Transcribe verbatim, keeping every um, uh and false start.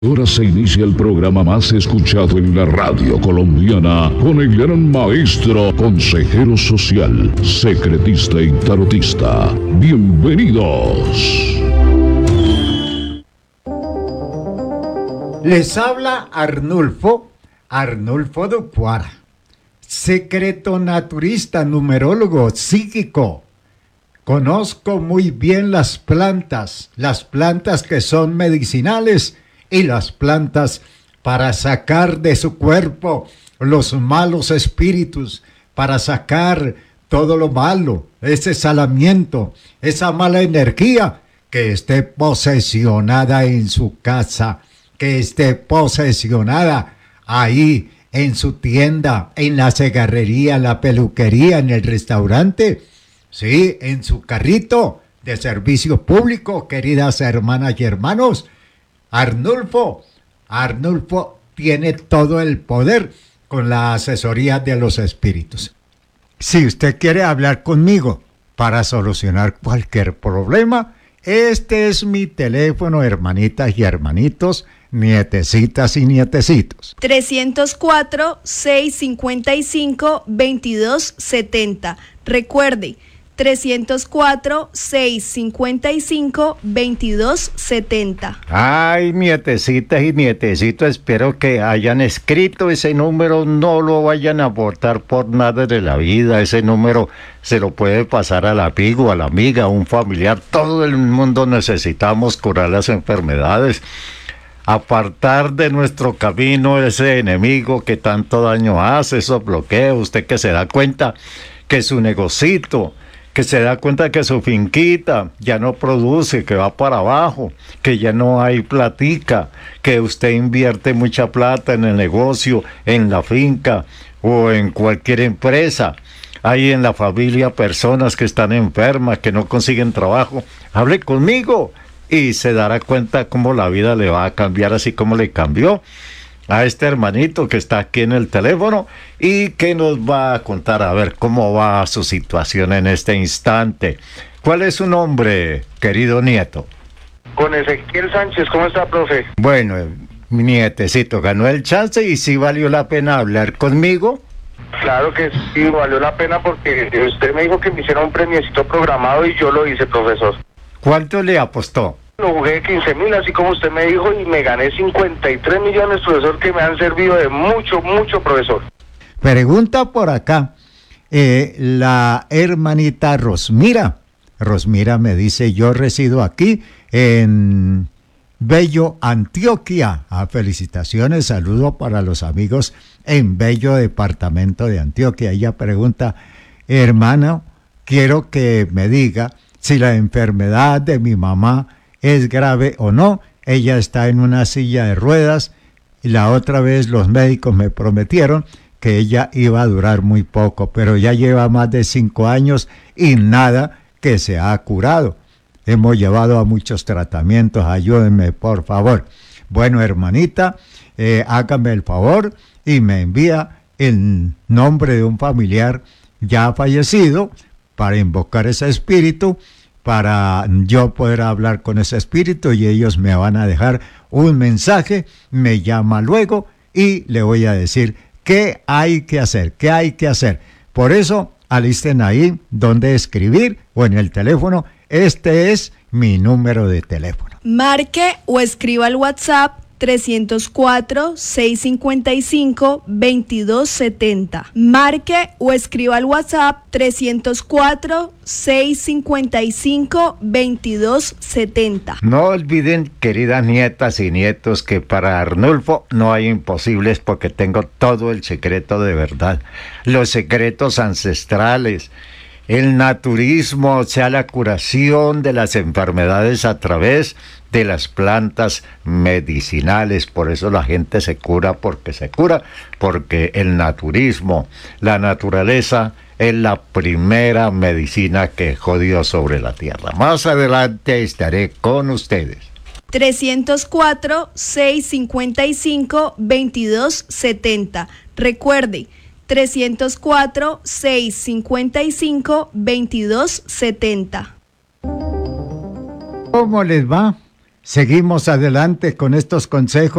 Ahora se inicia el programa más escuchado en la radio colombiana con el gran maestro, consejero social, secretista y tarotista. Bienvenidos. Les habla Arnulfo, Arnulfo Dupuar, secreto naturista, numerólogo, psíquico. Conozco muy bien las plantas, las plantas que son medicinales y las plantas para sacar de su cuerpo los malos espíritus, para sacar todo lo malo, ese salamiento, esa mala energía que esté posesionada en su casa, que esté posesionada ahí en su tienda, en la cigarrería, en la peluquería, en el restaurante, sí, en su carrito de servicio público, queridas hermanas y hermanos. Arnulfo, Arnulfo tiene todo el poder con la asesoría de los espíritus. Si usted quiere hablar conmigo para solucionar cualquier problema, este es mi teléfono, hermanitas y hermanitos, nietecitas y nietecitos. trescientos cuatro, seiscientos cincuenta y cinco, veintidós setenta. Recuerde, trescientos cuatro, seiscientos cincuenta y cinco, veintidós setenta. Ay, nietecitas y nietecitos, espero que hayan escrito ese número, no lo vayan a votar por nada de la vida. Ese número se lo puede pasar al amigo, a la amiga, a un familiar. Todo el mundo necesitamos curar las enfermedades, apartar de nuestro camino ese enemigo que tanto daño hace, esos bloqueos. Usted que se da cuenta que su negocito, que se da cuenta que su finquita ya no produce, que va para abajo, que ya no hay platica, que usted invierte mucha plata en el negocio, en la finca o en cualquier empresa. Hay en la familia personas que están enfermas, que no consiguen trabajo. Hable conmigo y se dará cuenta cómo la vida le va a cambiar, así como le cambió a este hermanito que está aquí en el teléfono y que nos va a contar a ver cómo va su situación en este instante. ¿Cuál es su nombre, querido nieto? Con Ezequiel Sánchez. ¿Cómo está, profe? Bueno, mi nietecito ganó el chance y sí valió la pena hablar conmigo. Claro que sí, valió la pena porque usted me dijo que me hiciera un premiecito programado y yo lo hice, profesor. ¿Cuánto le apostó? Lo jugué quince mil, así como usted me dijo, y me gané cincuenta y tres millones, profesor, que me han servido de mucho, mucho, profesor. Pregunta por acá, eh, la hermanita Rosmira. Rosmira me dice, yo resido aquí en Bello, Antioquia. Ah, felicitaciones, saludo para los amigos en Bello, departamento de Antioquia. Ella pregunta, hermano, quiero que me diga si la enfermedad de mi mamá es grave o no. Ella está en una silla de ruedas y la otra vez los médicos me prometieron que ella iba a durar muy poco, pero ya lleva más de cinco años y nada que se ha curado. Hemos llevado a muchos tratamientos, ayúdenme por favor. Bueno, hermanita, eh, hágame el favor y me envía el nombre de un familiar ya fallecido para invocar ese espíritu, para yo poder hablar con ese espíritu y ellos me van a dejar un mensaje, me llama luego y le voy a decir qué hay que hacer, qué hay que hacer. Por eso, alisten ahí donde escribir o en el teléfono. Este es mi número de teléfono. Marque o escriba al WhatsApp trescientos cuatro, seiscientos cincuenta y cinco, veintidós setenta. Marque o escriba al WhatsApp trescientos cuatro, seiscientos cincuenta y cinco, veintidós setenta. No olviden, queridas nietas y nietos, que para Arnulfo no hay imposibles porque tengo todo el secreto de verdad. Los secretos ancestrales, el naturismo, o sea, la curación de las enfermedades a través de las plantas medicinales. Por eso la gente se cura porque se cura, porque el naturismo, la naturaleza, es la primera medicina que jodió sobre la tierra. Más adelante estaré con ustedes. trescientos cuatro, seiscientos cincuenta y cinco, veintidós setenta. Recuerde, trescientos cuatro, seiscientos cincuenta y cinco, veintidós setenta. ¿Cómo les va? seguimos adelante con estos consejos.